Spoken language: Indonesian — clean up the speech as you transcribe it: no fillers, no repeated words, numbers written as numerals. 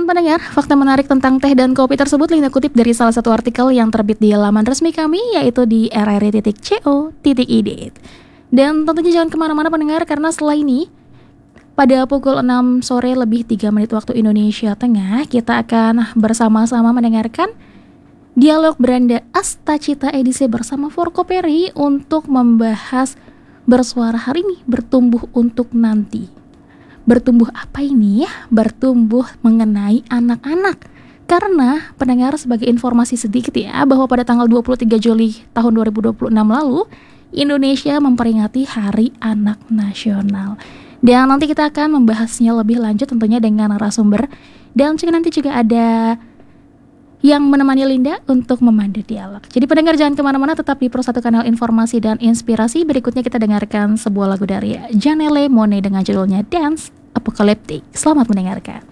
pendengar, fakta menarik tentang teh dan kopi tersebut Linda kutip dari salah satu artikel yang terbit di laman resmi kami, yaitu di rri.co.id. Dan tentunya jangan kemana-mana pendengar, karena setelah ini pada pukul 6 sore lebih 3 menit waktu Indonesia Tengah, kita akan bersama-sama mendengarkan dialog beranda Astacita edisi bersama Forkoperi untuk membahas bersuara hari ini, bertumbuh untuk nanti. Bertumbuh apa ini ya? Bertumbuh mengenai anak-anak. Karena pendengar, sebagai informasi sedikit ya, bahwa pada tanggal 23 Juli tahun 2026 lalu Indonesia memperingati Hari Anak Nasional. Dan nanti kita akan membahasnya lebih lanjut tentunya dengan narasumber. Dan juga nanti juga ada yang menemani Linda untuk memandu dialog. Jadi pendengar jangan kemana-mana, tetap di Pro 1 kanal informasi dan inspirasi. Berikutnya kita dengarkan sebuah lagu dari Janelle Monáe dengan judulnya Dance Apocalyptic. Selamat mendengarkan.